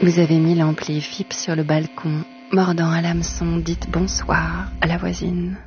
Vous avez mis l'ampli FIP sur le balcon, mordant à l'hameçon, dites bonsoir à la voisine.